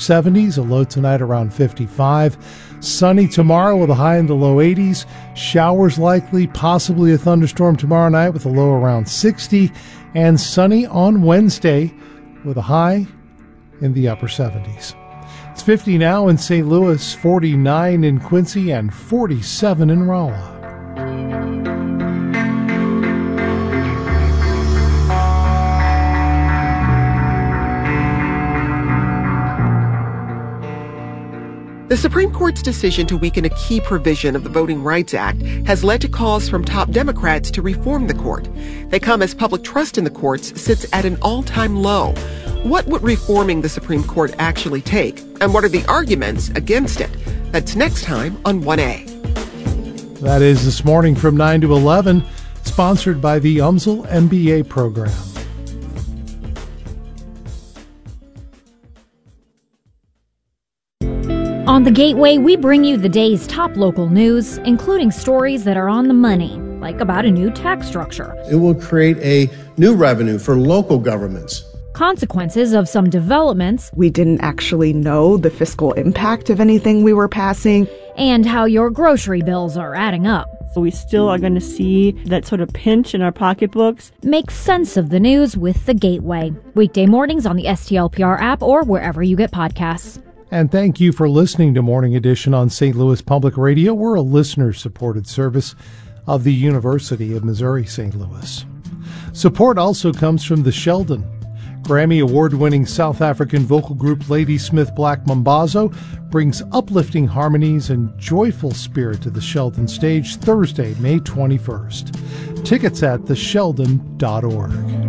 70s, a low tonight around 55. Sunny tomorrow with a high in the low 80s. Showers likely, possibly a thunderstorm tomorrow night with a low around 60. And sunny on Wednesday with a high in the upper 70s. It's 50 now in St. Louis, 49 in Quincy, and 47 in Rolla. The Supreme Court's decision to weaken a key provision of the Voting Rights Act has led to calls from top Democrats to reform the court. They come as public trust in the courts sits at an all-time low. What would reforming the Supreme Court actually take? And what are the arguments against it? That's next time on 1A. That is this morning from 9 to 11, sponsored by the UMSL MBA program. On The Gateway, we bring you the day's top local news, including stories that are on the money, like about a new tax structure. It will create a new revenue for local governments. Consequences of some developments. We didn't actually know the fiscal impact of anything we were passing. And how your grocery bills are adding up. So we still are going to see that sort of pinch in our pocketbooks. Make sense of the news with The Gateway. Weekday mornings on the STLPR app or wherever you get podcasts. And thank you for listening to Morning Edition on St. Louis Public Radio. We're a listener-supported service of the University of Missouri-St. Louis. Support also comes from the Sheldon. Grammy Award-winning South African vocal group Ladysmith Black Mambazo brings uplifting harmonies and joyful spirit to the Sheldon stage Thursday, May 21st. Tickets at thesheldon.org.